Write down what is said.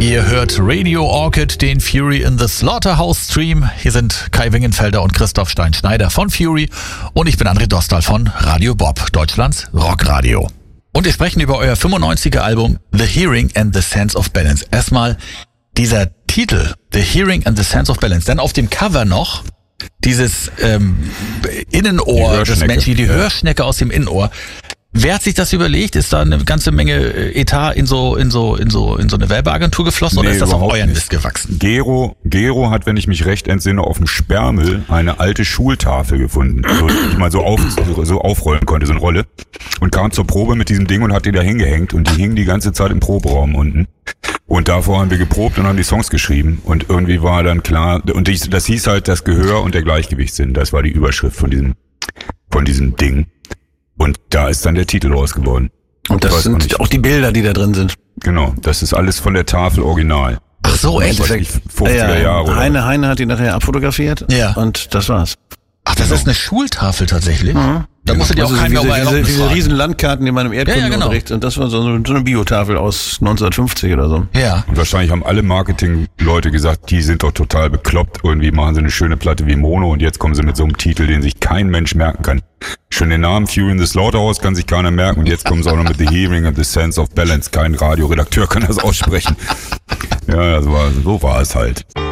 Ihr hört Radio Orchid, den Fury in the Slaughterhouse Stream. Hier sind Kai Wingenfelder und Christoph Stein-Schneider von Fury und ich bin André Dostal von Radio Bob, Deutschlands Rockradio. Und wir sprechen über euer 95er Album The Hearing and the Sense of Balance. Erstmal dieser Titel, The Hearing and the Sense of Balance. Dann auf dem Cover noch dieses Innenohr des Menschen, die Hörschnecke aus dem Innenohr. Wer hat sich das überlegt? Ist da eine ganze Menge Etat in so eine Werbeagentur geflossen oder ist das auf euren Mist gewachsen? Gero hat, wenn ich mich recht entsinne, auf dem Sperrmüll eine alte Schultafel gefunden, die man so aufrollen konnte, so eine Rolle. Und kam zur Probe mit diesem Ding und hat die da hingehängt und die hing die ganze Zeit im Proberaum unten. Und davor haben wir geprobt und haben die Songs geschrieben und irgendwie war dann klar, und das hieß halt das Gehör und der Gleichgewichtssinn, das war die Überschrift von diesem Ding. Und da ist dann der Titel raus geworden. Und das sind auch die Bilder, die da drin sind. Genau, das ist alles von der Tafel original. Ach so, echt? 50er Jahre. Heine hat die nachher abfotografiert und das war's. Ach, das ist eine Schultafel tatsächlich? Mhm. Da musstet ihr auch keinen mehr Erlaubnis diese riesen Landkarten, die man im Erdkundeunterricht, und das war so eine Biotafel aus 1950 oder so. Ja. Und wahrscheinlich haben alle Marketing-Leute gesagt, die sind doch total bekloppt, irgendwie machen sie eine schöne Platte wie Mono und jetzt kommen sie mit so einem Titel, den sich kein Mensch merken kann. Schon den Namen Fury in the Slaughterhouse kann sich keiner merken und jetzt kommen sie auch noch mit The Hearing and the Sense of Balance. Kein Radioredakteur kann das aussprechen. Ja, so war es halt.